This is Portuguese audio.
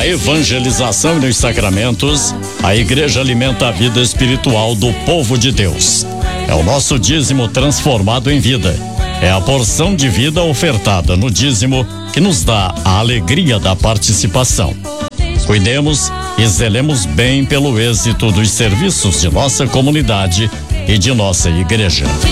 na evangelização e nos sacramentos, a igreja alimenta a vida espiritual do povo de Deus. É o nosso dízimo transformado em vida. É a porção de vida ofertada no dízimo que nos dá a alegria da participação. Cuidemos e zelemos bem pelo êxito dos serviços de nossa comunidade e de nossa igreja.